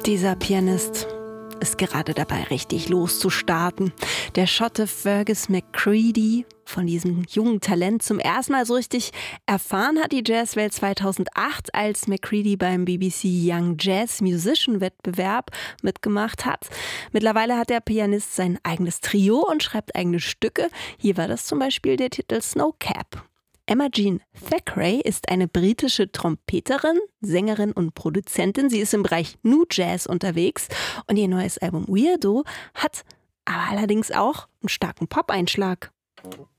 Dieser Pianist ist gerade dabei, richtig loszustarten. Der Schotte Fergus McCready, von diesem jungen Talent zum ersten Mal so richtig erfahren hat die Jazzwelt 2008, als McCready beim BBC Young Jazz Musician Wettbewerb mitgemacht hat. Mittlerweile hat der Pianist sein eigenes Trio und schreibt eigene Stücke. Hier war das zum Beispiel der Titel Snowcap. Emma Jean Thackeray ist eine britische Trompeterin, Sängerin und Produzentin. Sie ist im Bereich New Jazz unterwegs und ihr neues Album Weirdo hat aber allerdings auch einen starken Pop-Einschlag.